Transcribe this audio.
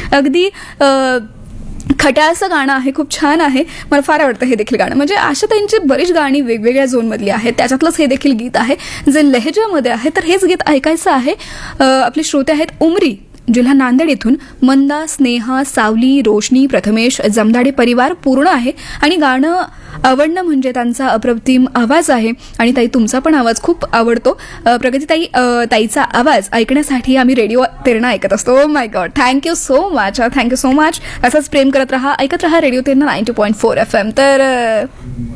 अगदी खट्याळचं गाणं आहे, खूप छान आहे, मला फार आवडतं हे देखील गाणं. म्हणजे आशाताईंची बरीच गाणी वेगवेगळ्या झोनमधली आहेत, त्याच्यातलंच हे देखील गीत आहे जे लहेजामध्ये आहे. तर हेच गीत ऐकायचं आहे. आपले श्रोते आहेत उमरी, जिल्हा नांदेड इथून मंदा, स्नेहा, सावली, रोशनी, प्रथमेश, जमदाडे परिवार पूर्ण आहे. आणि गाणं आवडणं म्हणजे त्यांचा अप्रतिम आवाज आहे. आणि ताई, तुमचा पण आवाज खूप आवडतो. प्रगतीताई, ताईचा आवाज ऐकण्यासाठी आम्ही रेडिओ तेरणा ऐकत असतो. Oh my God, thank you so much, thank you so much. असंच प्रेम करत राहा, ऐकत राहा रेडिओ तेरणा 92.4 FM. तर